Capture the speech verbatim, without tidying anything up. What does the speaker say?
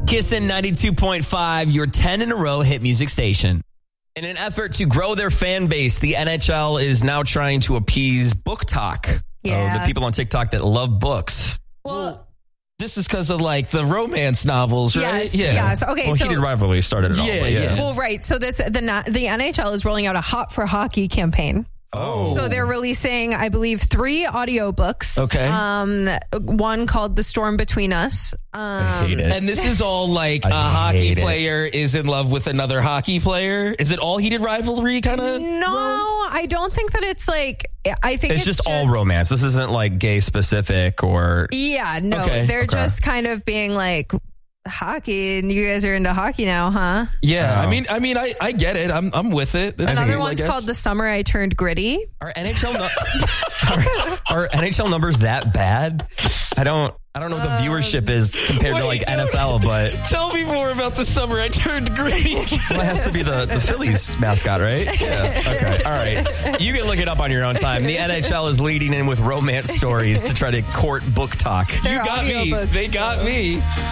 Kissin' ninety-two point five, your ten in a row hit music station. In an effort to grow their fan base, the N H L is now trying to appease book talk. Yeah. Uh, the people on TikTok that love books. Well, This is because of like the romance novels, right? yes, yes. Okay, Well, so Heated Rivalry started it all. Yeah, but yeah. well, right. So this the na- the N H L is rolling out a Hot for Hockey campaign. Oh. So they're releasing, I believe, three audiobooks. Okay. Um, one called The Storm Between Us. Um, I hate it. And this is all like I a hockey hate it. player is in love with another hockey player. Is it all Heated Rivalry kind of? No, I don't think that it's like, I think It's, it's, just, all romance. This isn't like gay specific or... Yeah, no, Okay, they're okay. just kind of being like, hockey, and you guys are into hockey now, huh? Yeah, Oh. I mean, I mean, I, I get it. I'm I'm with it. That's Another cool, I one's guess. called The Summer I Turned Gritty. Are N H L nu- are, are N H L numbers that bad? I don't I don't know what the viewership is compared to wait, like no. N F L, but Tell me more about the summer I turned green. well, it has to be the, the Phillies mascot, right? Yeah. Okay. All right. You can look it up on your own time. The N H L is leading in with romance stories to try to court book talk. You got me. audiobooks, They got so- me.